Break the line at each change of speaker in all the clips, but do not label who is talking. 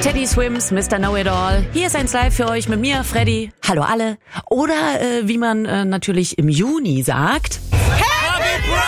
Teddy Swims, Mr. Know-It-All. Hier ist 1 Live für euch mit mir, Freddy. Hallo alle. Oder wie man natürlich im Juni sagt... Happy Pride!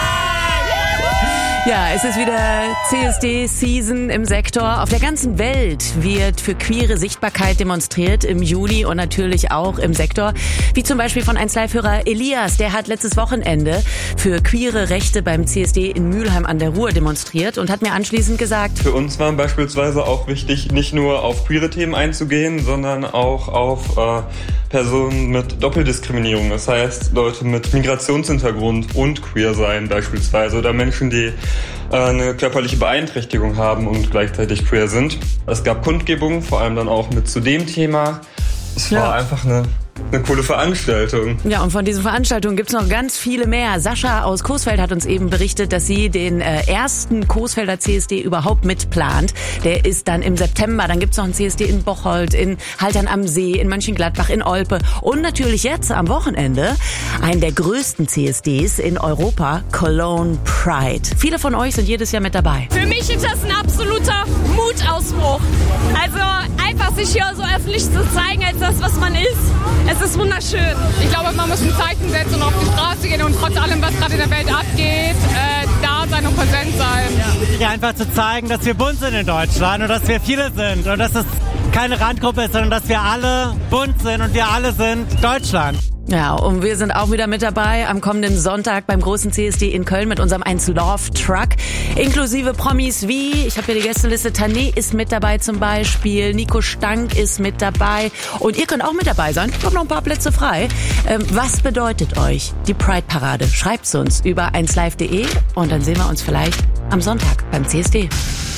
Ja, es ist wieder CSD-Season im Sektor. Auf der ganzen Welt wird für queere Sichtbarkeit demonstriert im Juni und natürlich auch im Sektor. Wie zum Beispiel von 1 Live-Hörer Elias, der hat letztes Wochenende für queere Rechte beim CSD in Mülheim an der Ruhr demonstriert und hat mir anschließend gesagt:
Für uns war beispielsweise auch wichtig, nicht nur auf queere Themen einzugehen, sondern auch auf Personen mit Doppeldiskriminierung. Das heißt, Leute mit Migrationshintergrund und queer sein beispielsweise oder Menschen, die eine körperliche Beeinträchtigung haben und gleichzeitig queer sind. Es gab Kundgebungen, vor allem dann auch mit zu dem Thema. Es war einfach eine coole Veranstaltung.
Ja, und von diesen Veranstaltungen gibt's noch ganz viele mehr. Sascha aus Coesfeld hat uns eben berichtet, dass sie den ersten Coesfelder CSD überhaupt mitplant. Der ist dann im September. Dann gibt's noch einen CSD in Bocholt, in Haltern am See, in Mönchengladbach, in Olpe und natürlich jetzt am Wochenende einen der größten CSDs in Europa, Cologne Pride. Viele von euch sind jedes Jahr mit dabei.
Für mich ist das ein absoluter Mutausbruch. Also einfach sich hier so öffentlich zu zeigen als das, was man ist. Es ist wunderschön.
Ich glaube, man muss ein Zeichen setzen und auf die Straße gehen und trotz allem, was gerade in der Welt abgeht, da sein und präsent sein.
Ja, einfach zu zeigen, dass wir bunt sind in Deutschland und dass wir viele sind und dass es keine Randgruppe ist, sondern dass wir alle bunt sind und wir alle sind Deutschland.
Ja, und wir sind auch wieder mit dabei am kommenden Sonntag beim großen CSD in Köln mit unserem 1 Love Truck. Inklusive Promis wie, ich habe hier die Gästeliste, Tané ist mit dabei zum Beispiel, Nico Stank ist mit dabei und ihr könnt auch mit dabei sein. Ich habe noch ein paar Plätze frei. Was bedeutet euch die Pride-Parade? Schreibt's uns über 1live.de und dann sehen wir uns vielleicht am Sonntag beim CSD.